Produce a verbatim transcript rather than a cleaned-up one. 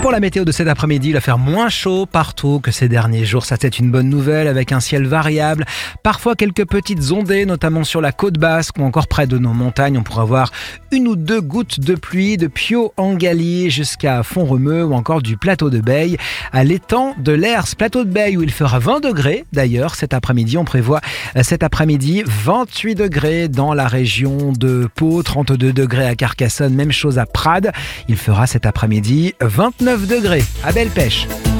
pour la météo de cet après-midi, il va faire moins chaud partout que ces derniers jours. Ça, c'est une bonne nouvelle avec un ciel variable. Parfois quelques petites ondées, notamment sur la côte basque ou encore près de nos montagnes. On pourra voir une ou deux gouttes de pluie de Pio-Engaly jusqu'à Font-Romeu ou encore du plateau de Beille à l'étang de l'Hers. Plateau de Beille où il fera vingt degrés. D'ailleurs, cet après-midi, on prévoit cet après-midi vingt-huit degrés dans la région de Pau, trente-deux degrés à Carcassonne, même chose à Prades. Il fera cet après-midi vingt-neuf degrés à Belle Pêche.